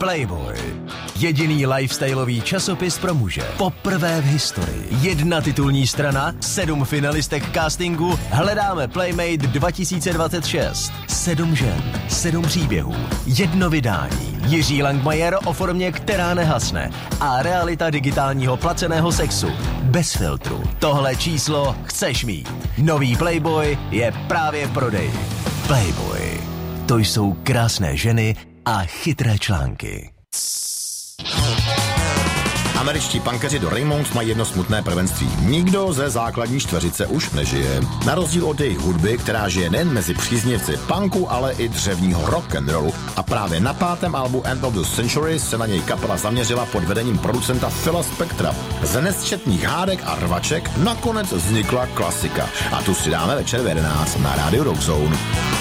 Playboy. Jediný lifestyleový časopis pro muže. Poprvé v historii. 1 titulní strana, 7 finalistek castingu, hledáme Playmate 2026. 7 žen, 7 příběhů, 1 vydání. Jiří Langmajer o formě, která nehasne. A realita digitálního placeného sexu. Bez filtru. Tohle číslo chceš mít. Nový Playboy je právě v prodeji. Playboy. To jsou krásné ženy a chytré články. Američtí punkeři do Raymonds mají jedno smutné prvenství. Nikdo ze základní čtveřice už nežije. Na rozdíl od jejich hudby, která žije nejen mezi příznivci punku, ale i dřevního rock'n'rollu. A právě na 5. albu End of the Century se na něj kapela zaměřila pod vedením producenta Phila Spectora. Z nesčetných hádek a rvaček nakonec vznikla klasika. A tu si dáme večer v 11 na rádiu Rock Zone.